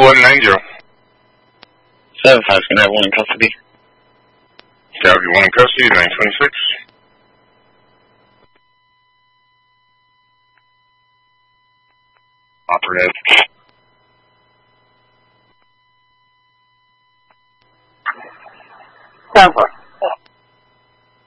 190. 7-5, can I have one in custody? Copy, one in custody, 926. Operative. Over.